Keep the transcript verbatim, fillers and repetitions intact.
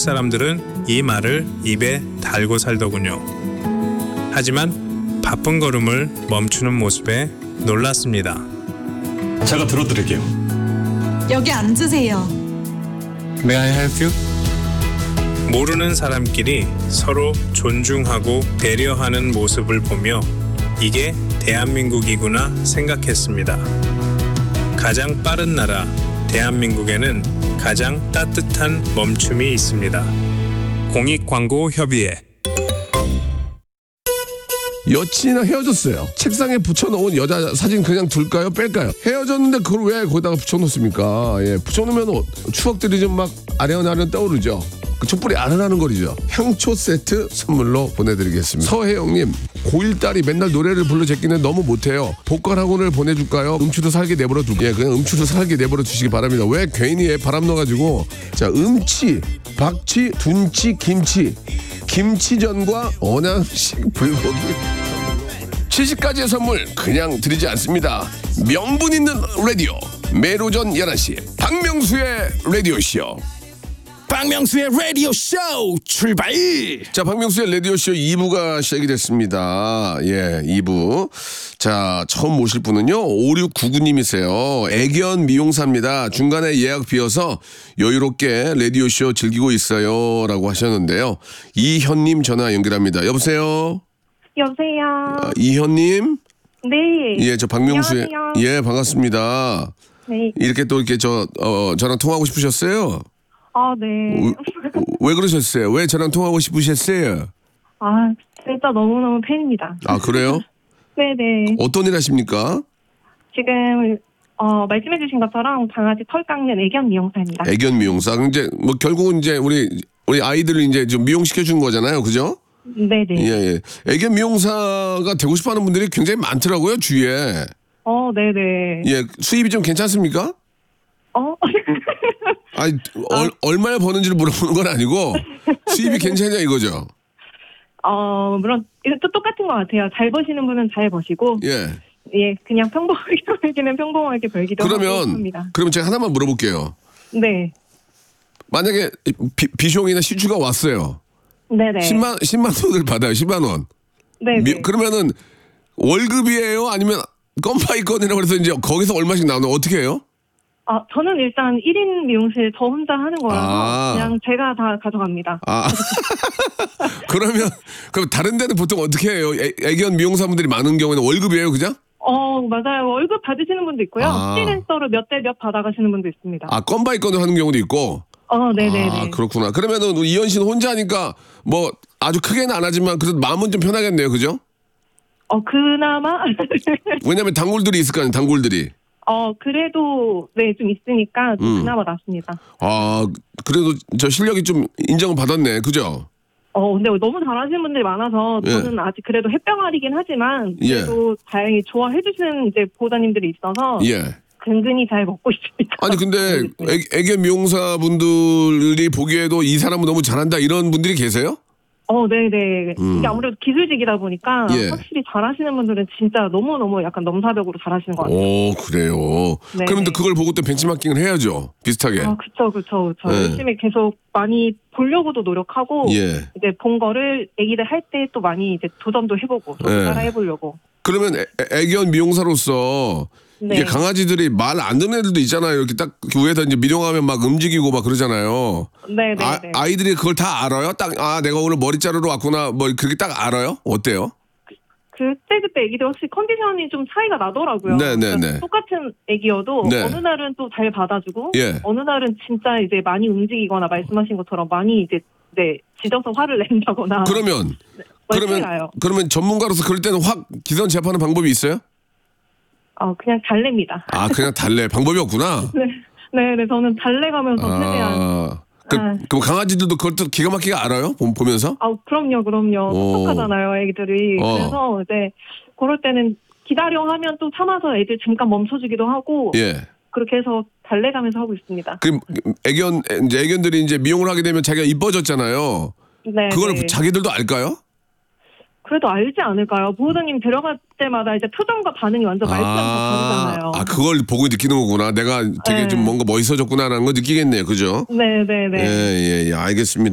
사람들은 이 말을 입에 달고 살더군요. 하지만 바쁜 걸음을 멈추는 모습에 놀랐습니다. 제가 들어드릴게요. 여기 앉으세요. May I help you? 모르는 사람끼리 서로 존중하고 배려하는 모습을 보며 이게 대한민국이구나 생각했습니다. 가장 빠른 나라 대한민국에는 가장 따뜻한 멈춤이 있습니다. 공익광고협의회. 여친이랑 헤어졌어요. 책상에 붙여놓은 여자 사진 그냥 둘까요? 뺄까요? 헤어졌는데 그걸 왜 거기다가 붙여놓습니까? 예, 붙여놓으면 추억들이 좀 막 아련아련 떠오르죠. 그 촛불이 아른아른 거리죠. 향초 세트 선물로 보내드리겠습니다. 서혜영님, 고일 딸이 맨날 노래를 불러 제끼는 너무 못해요. 보컬 학원을 보내줄까요? 음추도 살게 내버려 두고. 예, 그냥 음추도 살게 내버려 두시기 바랍니다. 왜 괜히 바람 넣어가지고. 자, 음치, 박치, 둔치, 김치. 김치전과 언양식 불고기. 칠십 가지의 선물 그냥 드리지 않습니다. 명분 있는 라디오. 매일 오전 열한 시 박명수의 라디오쇼. 박명수의 라디오 쇼 출발! 자, 박명수의 라디오쇼 이 부가 시작이 됐습니다. 예, 이 부. 자, 처음 모실 분은요, 오육구구님이세요. 애견 미용사입니다. 중간에 예약 비어서 여유롭게 라디오쇼 즐기고 있어요. 라고 하셨는데요. 이현님 전화 연결합니다. 여보세요? 여보세요. 아, 이현님? 네. 예, 저 박명수의. 안녕하세요. 예, 반갑습니다. 네. 이렇게 또 이렇게 저, 어, 저랑 통화하고 싶으셨어요? 아, 네. 왜, 왜 그러셨어요? 왜 저랑 통화하고 싶으셨어요? 아, 진짜 너무너무 팬입니다. 아, 그래요? 네네. 어떤 일 하십니까? 지금, 어, 말씀해주신 것처럼 강아지 털 깎는 애견 미용사입니다. 애견 미용사. 그럼 이제 뭐 결국은 이제 우리 우리 아이들을 이제 좀 미용시켜 준 거잖아요, 그죠? 네네. 예, 예. 애견 미용사가 되고 싶어하는 분들이 굉장히 많더라고요, 주위에. 어, 네네. 예, 수입이 좀 괜찮습니까? 어? 아니, 얼, 얼마나 버는지를 물어보는 건 아니고 수입이 괜찮냐 이거죠. 어, 물론, 또 똑같은 것 같아요. 잘 버시는 분은 잘 버시고, 예. 예, 그냥 평범하게 벌기는 평범하게 벌기도 하고 그러면 합니다. 그러면 제가 하나만 물어볼게요. 네. 만약에 비, 비숑이나 시주가 왔어요. 네네. 십만 십만 원을 받아요. 십만 원. 네네. 미, 그러면은 월급이에요? 아니면 껌파이건이라고 해서 이제 거기서 얼마씩 나오는 어떻게 해요? 아, 저는 일단 일 인 미용실 저 혼자 하는 거라서 아. 그냥 제가 다 가져갑니다. 아 그러면 그럼 다른 데는 보통 어떻게 해요? 애, 애견 미용사분들이 많은 경우에는 월급이에요, 그죠? 어, 맞아요. 월급 받으시는 분도 있고요. 아. 프리랜서로 몇 대 몇 받아가시는 분도 있습니다. 아 껌바이건을 하는 경우도 있고. 어, 네네네. 아 그렇구나. 그러면은 우리 이현 씨는 혼자 하니까 뭐 아주 크게는 안 하지만 그래도 마음은 좀 편하겠네요, 그죠? 어, 그나마 왜냐면 단골들이 있을 거 아니에요, 단골들이. 어, 그래도 네, 좀 있으니까 좀 음. 그나마 낫습니다. 아 그래도 저 실력이 좀 인정을 받았네, 그죠? 어, 근데 너무 잘하시는 분들이 많아서 예. 저는 아직 그래도 햇병아리긴 하지만 예. 그래도 다행히 좋아해 주시는 이제 보호자님들이 있어서 예. 근근히 잘 먹고 있습니다. 아니 근데 애, 애견 미용사분들이 보기에도 이 사람은 너무 잘한다 이런 분들이 계세요? 어, 네네. 음. 이게 아무래도 기술직이다 보니까 예. 확실히 잘하시는 분들은 진짜 너무너무 약간 넘사벽으로 잘하시는 것 같아요. 오 그래요. 네. 그러면 또 그걸 보고 또 벤치마킹을 해야죠. 비슷하게. 아, 그쵸, 그쵸, 그쵸. 네. 열심히 계속 많이 보려고도 노력하고, 예. 이제 본 거를 애기들 할 때 또 많이 이제 도전도 해보고, 저도 예. 따라 해보려고. 그러면 애, 애견 미용사로서 네. 이게 강아지들이 말 안 듣는 애들도 있잖아요. 이렇게 딱 위에다 이제 미용하면 막 움직이고 막 그러잖아요. 네네. 아, 아이들이 그걸 다 알아요? 딱 아 내가 오늘 머리 자르러 왔구나. 뭐 그렇게 딱 알아요? 어때요? 그때그때 애기들 확실히 컨디션이 좀 차이가 나더라고요. 네네네. 그러니까 똑같은 애기여도 네. 어느 날은 또 잘 받아주고, 예. 어느 날은 진짜 이제 많이 움직이거나 말씀하신 것처럼 많이 이제, 네, 짖어서 화를 낸다거나. 그러면 그러면 나요. 그러면 전문가로서 그럴 때는 확 기선 제압하는 방법이 있어요? 어, 그냥 달래입니다. 아 그냥 달래 방법이 없구나. 네, 네, 네, 저는 달래가면서 최대한. 아, 그, 아. 그럼 강아지들도 그걸 또 기가 막히게 알아요? 보, 보면서? 아, 그럼요, 그럼요. 오. 똑똑하잖아요, 애기들이. 어. 그래서 이제 그럴 때는 기다려 하면 또 참아서 애들 잠깐 멈춰주기도 하고 예. 그렇게 해서 달래가면서 하고 있습니다. 그 애견 이제 애견들이 이제 미용을 하게 되면 자기가 이뻐졌잖아요. 네. 그걸 네. 자기들도 알까요? 그래도 알지 않을까요? 보호자님 데려갈 때마다 이제 표정과 반응이 완전 말투랑 다 다르잖아요. 아 그걸 보고 느끼는 거구나. 내가 되게 네. 좀 뭔가 멋있어졌구나라는 거 느끼겠네요, 그죠? 네, 네, 네. 예, 예, 예, 알겠습니다.